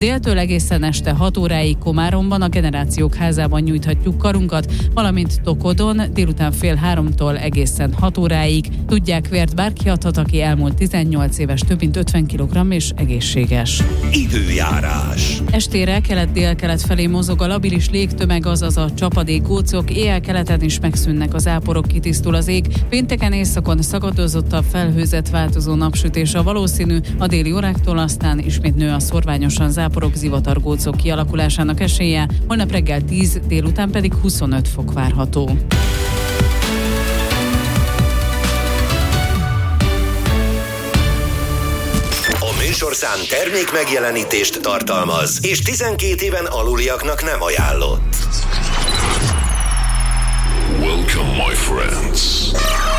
Déltől egészen este 6 óráig Komáromban a Generációk házában nyújthatjuk karunkat, valamint Tokodon délután 2:30-tól egészen 6 óráig. Tudják, vért bárki adhat, aki elmúlt 18 éves, több mint 50 kg és egészséges. Időjárás. Estére kelet-dél-kelet felé mozog a labilis légtömeg, azaz a csapadékgócok, éjjel-keleten is megszűnnek a záporok, kitisztul az ég. Pénteken északon szakadozottabb, felhőzet változó napsütés a valószínű, a déli óráktól aztán ismét nő a szorványosan záporok, zivatargócok kialakulásának esélye, holnap reggel 10, délután pedig 25 fok várható. A műsorszám termék megjelenítést tartalmaz, és 12 éven aluliaknak nem ajánlott. Welcome, my friends.